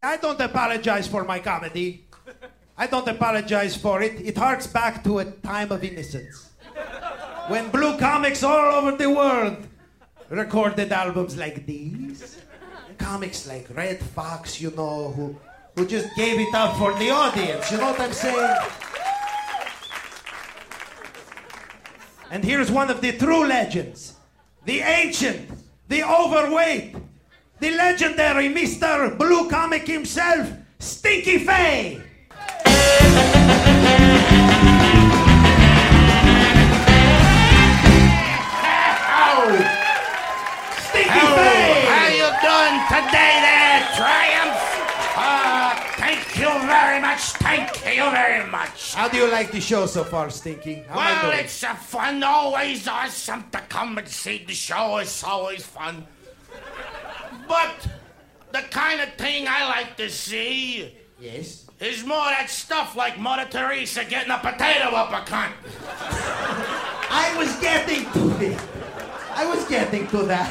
I don't apologize for my comedy. I don't apologize for it. It harks back to a time of innocence. When blue comics all over the world recorded albums like these. Comics like Red Fox, you know, who just gave it up for the audience. You know what I'm saying? And here's one of the true legends. The ancient, the overweight, the legendary Mr. Blue Comic himself, Stinky Faye. How you doing today there, Triumph? Thank you very much. Thank you very much. How do you like the show so far, Stinky? How am I Well, doing? it's a fun, always awesome to come and see the show. It's always fun. But the kind of thing I like to see Yes? is more that stuff like Mother Teresa getting a potato up a cunt. I was getting to it. I was getting to that.